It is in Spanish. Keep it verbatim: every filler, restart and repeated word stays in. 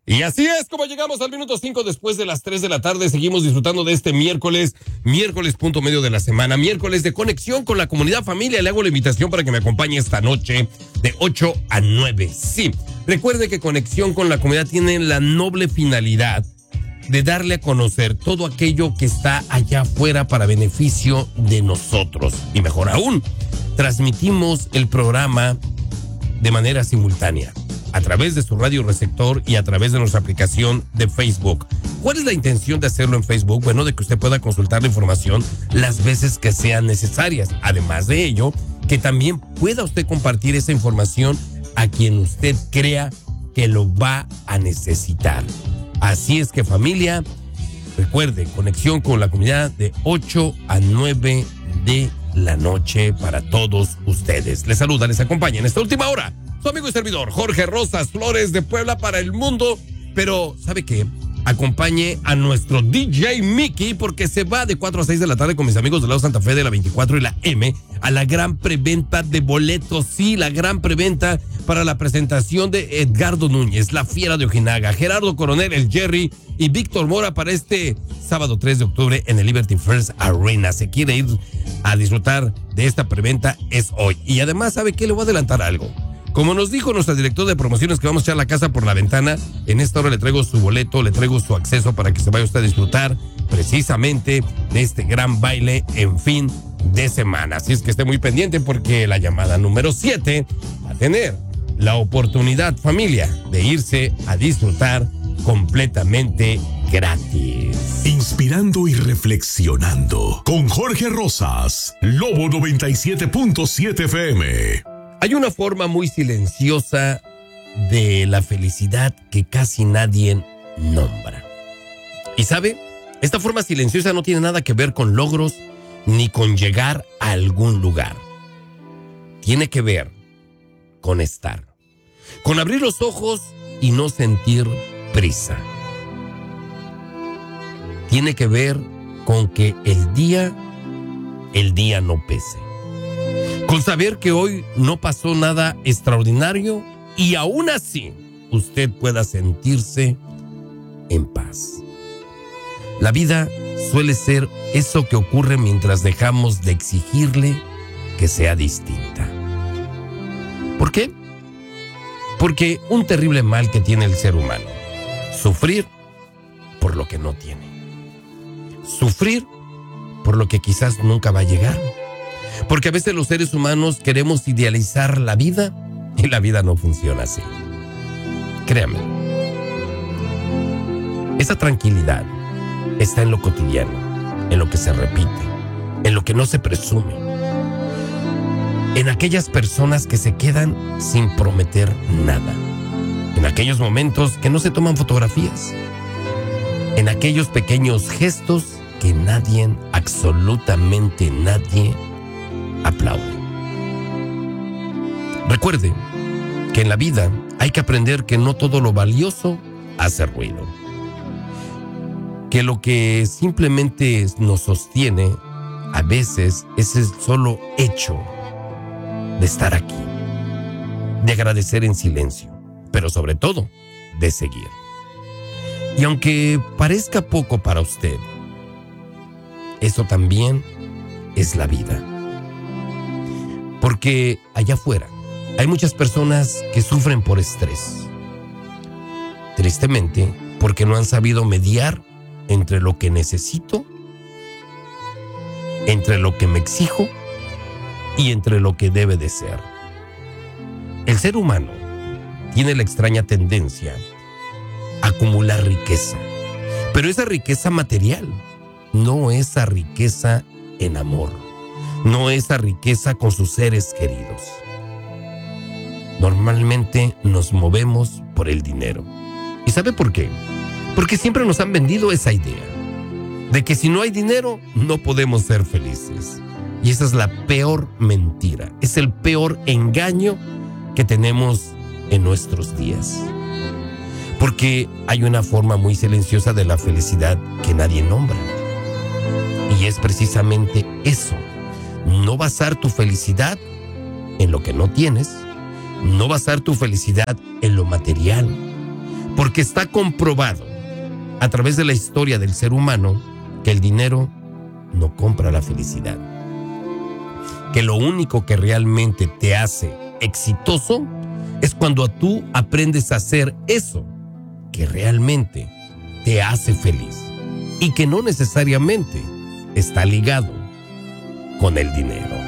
Y así es como llegamos al minuto cinco después de las tres de la tarde. Seguimos disfrutando de este miércoles, miércoles punto medio de la semana, miércoles de conexión con la comunidad familia. Le hago la invitación para que me acompañe esta noche de ocho a nueve. Sí, recuerde que Conexión con la Comunidad tiene la noble finalidad de darle a conocer todo aquello que está allá afuera para beneficio de nosotros. Y mejor aún, transmitimos el programa de manera simultánea a través de su radio receptor y a través de nuestra aplicación de Facebook. ¿Cuál es la intención de hacerlo en Facebook? Bueno, de que usted pueda consultar la información las veces que sean necesarias. Además de ello, que también pueda usted compartir esa información a quien usted crea que lo va a necesitar. Así es que, familia, recuerde, Conexión con la Comunidad de ocho a nueve de la noche para todos ustedes. Les saluda, les acompaña en esta última hora su amigo y servidor, Jorge Rosas Flores, de Puebla para el mundo. Pero, ¿sabe qué? Acompañe a nuestro D J Mickey, porque se va de cuatro a seis de la tarde con mis amigos del lado Santa Fe de la veinticuatro y la M a la gran preventa de boletos. Sí, la gran preventa para la presentación de Edgardo Núñez, la Fiera de Ojinaga, Gerardo Coronel, el Jerry y Víctor Mora para este sábado tres de octubre en el Liberty First Arena. Se quiere ir a disfrutar de esta preventa, es hoy. Y además, ¿sabe qué? Le voy a adelantar algo. Como nos dijo nuestra directora de promociones que vamos a echar la casa por la ventana, en esta hora le traigo su boleto, le traigo su acceso para que se vaya usted a disfrutar precisamente de este gran baile en fin de semana. Así es que esté muy pendiente porque la llamada número siete va a tener la oportunidad, familia, de irse a disfrutar completamente gratis. Inspirando y reflexionando con Jorge Rosas, Lobo noventa y siete punto siete F M. Hay una forma muy silenciosa de la felicidad que casi nadie nombra. ¿Y sabe? Esta forma silenciosa no tiene nada que ver con logros ni con llegar a algún lugar. Tiene que ver con estar. Con abrir los ojos y no sentir prisa. Tiene que ver con que el día, el día no pese. Con saber que hoy no pasó nada extraordinario y aún así usted pueda sentirse en paz. La vida suele ser eso que ocurre mientras dejamos de exigirle que sea distinta. ¿Por qué? Porque un terrible mal que tiene el ser humano: sufrir por lo que no tiene. Sufrir por lo que quizás nunca va a llegar. Porque a veces los seres humanos queremos idealizar la vida y la vida no funciona así. Créame. Esa tranquilidad está en lo cotidiano, en lo que se repite, en lo que no se presume, en aquellas personas que se quedan sin prometer nada, en aquellos momentos que no se toman fotografías, en aquellos pequeños gestos que nadie, absolutamente nadie, aplaude. Recuerde que en la vida hay que aprender que no todo lo valioso hace ruido. Que lo que simplemente nos sostiene a veces es el solo hecho de estar aquí, de agradecer en silencio, pero sobre todo de seguir. Y aunque parezca poco para usted, eso también es la vida. Porque allá afuera hay muchas personas que sufren por estrés. Tristemente, porque no han sabido mediar entre lo que necesito, entre lo que me exijo y entre lo que debe de ser. El ser humano tiene la extraña tendencia a acumular riqueza, pero esa riqueza material, no esa riqueza en amor. No esa riqueza con sus seres queridos. Normalmente nos movemos por el dinero. ¿Y sabe por qué? Porque siempre nos han vendido esa idea de que si no hay dinero no podemos ser felices. Y esa es la peor mentira. Es el peor engaño que tenemos en nuestros días. Porque hay una forma muy silenciosa de la felicidad que nadie nombra. Y es precisamente eso. No basar tu felicidad en lo que no tienes, no basar tu felicidad en lo material, Porque está comprobado a través de la historia del ser humano que el dinero no compra la felicidad. Que lo único que realmente te hace exitoso es cuando tú aprendes a hacer eso que realmente te hace feliz y que no necesariamente está ligado con el dinero.